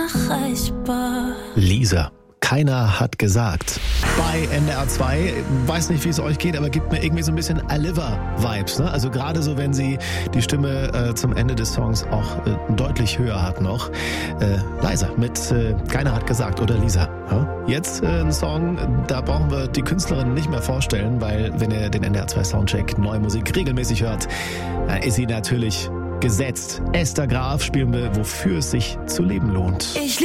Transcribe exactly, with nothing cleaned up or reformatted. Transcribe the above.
erreichbar. Lisa, keiner hat gesagt. Bei N D R zwei, weiß nicht, wie es euch geht, aber gibt mir irgendwie so ein bisschen Aliva-Vibes. Ne? Also gerade so, wenn sie die Stimme äh, zum Ende des Songs auch äh, deutlich höher hat noch. Äh, Liza mit äh, Keiner hat gesagt oder Lisa. Ja? Jetzt äh, ein Song, da brauchen wir die Künstlerin nicht mehr vorstellen, weil wenn ihr den N D R zwei Soundcheck Neue Musik regelmäßig hört, dann ist sie natürlich gesetzt. Esther Graf spielen wir, wofür es sich zu leben lohnt. Ich